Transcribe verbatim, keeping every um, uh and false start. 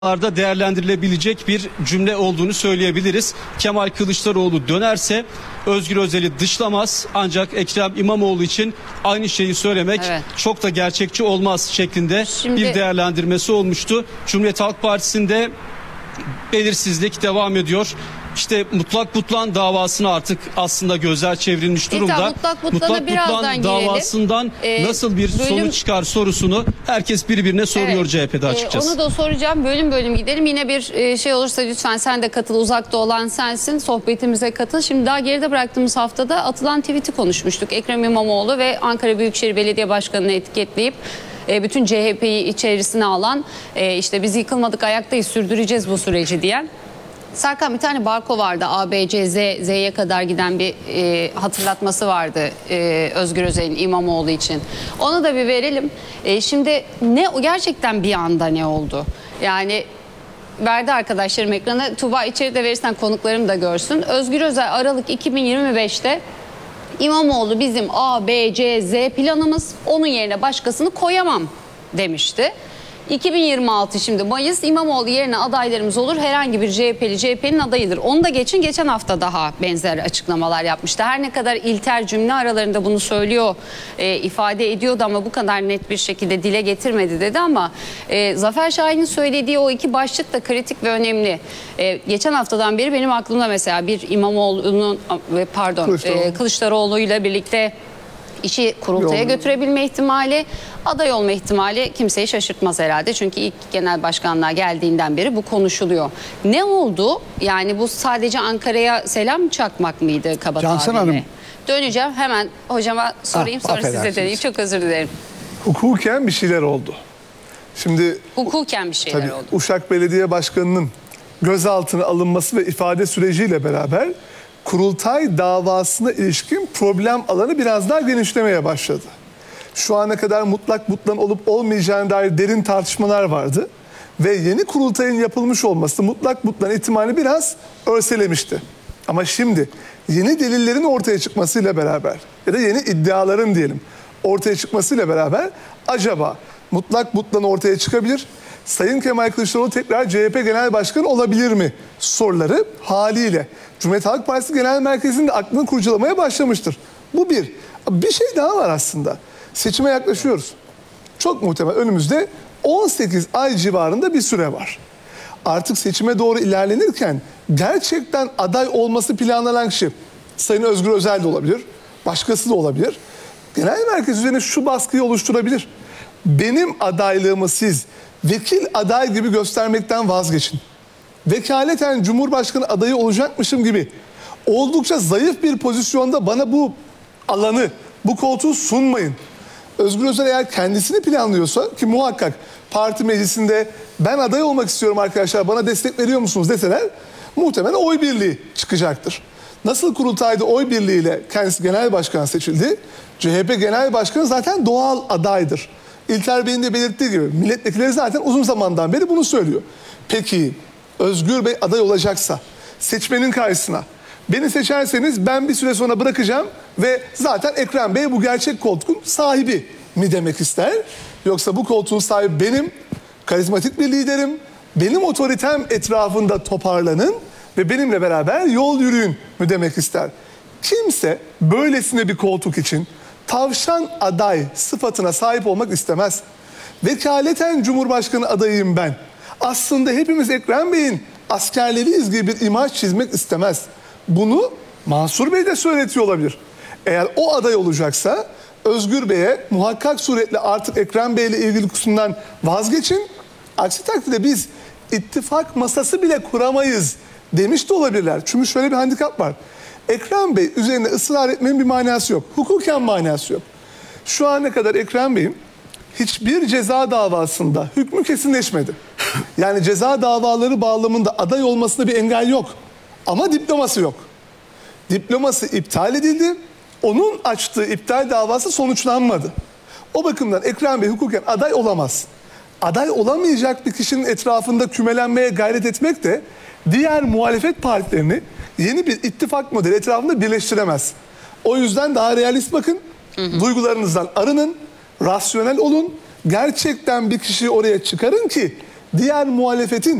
da değerlendirilebilecek bir cümle olduğunu söyleyebiliriz. Kemal Kılıçdaroğlu dönerse Özgür Özel'i dışlamaz, ancak Ekrem İmamoğlu için aynı şeyi söylemek evet. çok da gerçekçi olmaz şeklinde Şimdi... bir değerlendirmesi olmuştu. Cumhuriyet Halk Partisi'nde belirsizlik devam ediyor. İşte Mutlak Butlan davasına artık aslında gözler çevrilmiş durumda. İşte Mutlak Butlan'a Mutlak Butlan davasından ee, nasıl bir bölüm... sonuç çıkar sorusunu herkes birbirine soruyor evet. C H P'de açıkçası. Ee, onu da soracağım. Bölüm bölüm gidelim. Yine bir şey olursa lütfen sen de katıl. Uzakta olan sensin. Sohbetimize katıl. Şimdi daha geride bıraktığımız haftada atılan tweet'i konuşmuştuk. Ekrem İmamoğlu ve Ankara Büyükşehir Belediye Başkanı'nı etiketleyip bütün C H P'yi içerisine alan, işte biz yıkılmadık ayaktayız, sürdüreceğiz bu süreci diyen. Serkan, bir tane barko vardı, A, B, C, Z, Z'ye kadar giden bir e, hatırlatması vardı e, Özgür Özel'in İmamoğlu için. Onu da bir verelim. E, şimdi ne gerçekten bir anda ne oldu? Yani verdi arkadaşlarım ekrana. Tuba içeride verirsen konuklarım da görsün. Özgür Özel Aralık iki bin yirmi beş'te İmamoğlu bizim A, B, C, Z planımız, onun yerine başkasını koyamam demişti. iki bin yirmi altı şimdi Mayıs, İmamoğlu yerine adaylarımız olur, herhangi bir C H P'li C H P'nin adayıdır. Onu da geçin, geçen hafta daha benzer açıklamalar yapmıştı. Her ne kadar ilter cümle aralarında bunu söylüyor, e, ifade ediyordu ama bu kadar net bir şekilde dile getirmedi dedi. Ama e, Zafer Şahin'in söylediği o iki başlık da kritik ve önemli. E, geçen haftadan beri benim aklımda mesela bir İmamoğlu'nun pardon Kılıçdaroğlu. E, Kılıçdaroğlu'yla birlikte işi kurultaya götürebilme ihtimali, aday olma ihtimali kimseyi şaşırtmaz herhalde. Çünkü ilk genel başkanlığa geldiğinden beri bu konuşuluyor. Ne oldu? Yani bu sadece Ankara'ya selam çakmak mıydı kaba Cansel Hanım. Döneceğim hemen hocama sorayım, ah, sonra size deneyim. Çok özür dilerim. Hukuken bir şeyler oldu. Şimdi hukuken bir şeyler tabii, oldu. Uşak Belediye Başkanı'nın gözaltına alınması ve ifade süreciyle beraber kurultay davasına ilişkin problem alanı biraz daha genişlemeye başladı. Şu ana kadar mutlak butlan olup olmayacağına dair derin tartışmalar vardı. Ve yeni kurultayın yapılmış olması mutlak butlan ihtimali biraz örselemişti. Ama şimdi yeni delillerin ortaya çıkmasıyla beraber ya da yeni iddiaların diyelim ortaya çıkmasıyla beraber acaba mutlak butlan ortaya çıkabilir, Sayın Kemal Kılıçdaroğlu tekrar C H P Genel Başkanı olabilir mi soruları haliyle Cumhuriyet Halk Partisi Genel Merkezi'nin de aklını kurcalamaya başlamıştır. Bu bir. Bir şey daha var aslında. Seçime yaklaşıyoruz. Çok muhtemel önümüzde on sekiz ay civarında bir süre var. Artık seçime doğru ilerlenirken gerçekten aday olması planlanan kişi Sayın Özgür Özel de olabilir, başkası da olabilir. Genel merkez üzerine şu baskıyı oluşturabilir. Benim adaylığımı siz vekil aday gibi göstermekten vazgeçin. Vekaleten Cumhurbaşkanı adayı olacakmışım gibi oldukça zayıf bir pozisyonda bana bu alanı, bu koltuğu sunmayın. Özgür Özel eğer kendisini planlıyorsa, ki muhakkak parti meclisinde ben aday olmak istiyorum arkadaşlar, bana destek veriyor musunuz deseler muhtemelen oy birliği çıkacaktır. Nasıl kurultayda oy birliğiyle kendisi genel başkan seçildi, C H P Genel Başkanı zaten doğal adaydır. İlter Bey'in de belirttiği gibi milletvekilleri zaten uzun zamandan beri bunu söylüyor. Peki Özgür Bey aday olacaksa seçmenin karşısına beni seçerseniz ben bir süre sonra bırakacağım ve zaten Ekrem Bey bu gerçek koltuğun sahibi mi demek ister? Yoksa bu koltuğun sahibi benim, karizmatik bir liderim, benim otoritem etrafında toparlanın ve benimle beraber yol yürüyün mü demek ister? Kimse böylesine bir koltuk için tavşan aday sıfatına sahip olmak istemez. Vekaleten Cumhurbaşkanı adayıyım ben. Aslında hepimiz Ekrem Bey'in askerleriyiz gibi bir imaj çizmek istemez. Bunu Mansur Bey de söyletiyor olabilir. Eğer o aday olacaksa Özgür Bey'e muhakkak suretle artık Ekrem Bey ile ilgili kısımdan vazgeçin. Aksi takdirde biz ittifak masası bile kuramayız demiş de olabilirler. Çünkü şöyle bir handikap var. Ekrem Bey üzerine ısrar etmenin bir manası yok. Hukuken manası yok. Şu ana kadar Ekrem Bey'in hiçbir ceza davasında hükmü kesinleşmedi. Yani ceza davaları bağlamında aday olmasına bir engel yok. Ama diploması yok. Diploması iptal edildi. Onun açtığı iptal davası sonuçlanmadı. O bakımdan Ekrem Bey hukuken aday olamaz. Aday olamayacak bir kişinin etrafında kümelenmeye gayret etmek de diğer muhalefet partilerini yeni bir ittifak modeli etrafında birleştiremez. O yüzden daha realist bakın, hı hı. duygularınızdan arının, rasyonel olun, gerçekten bir kişiyi oraya çıkarın ki diğer muhalefetin